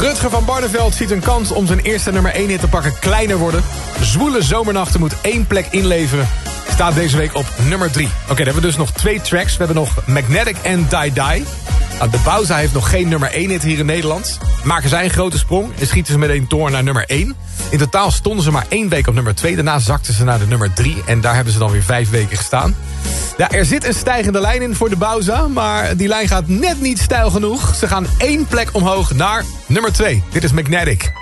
Rutger van Barneveld ziet een kans om zijn eerste nummer 1 hit te pakken kleiner worden. Zwoele Zomernachten moet 1 plek inleveren. Staat deze week op nummer 3. Oké, dan hebben we dus nog 2 tracks. We hebben nog Magnetic en Die Die. De Bauza heeft nog geen nummer 1 hit hier in Nederland. Maken zij een grote sprong en schieten ze meteen door naar nummer 1. In totaal stonden ze maar 1 week op nummer 2. Daarna zakten ze naar de nummer 3. En daar hebben ze dan weer 5 weken gestaan. Ja, er zit een stijgende lijn in voor de Bauza. Maar die lijn gaat net niet steil genoeg. Ze gaan 1 plek omhoog naar nummer 2. Dit is Magnetic.